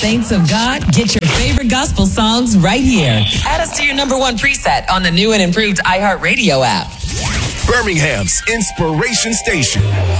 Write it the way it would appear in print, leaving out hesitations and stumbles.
Saints of God, get your favorite gospel songs right here. Add us to your number one preset on the new and improved iHeartRadio app. Birmingham's Inspiration Station.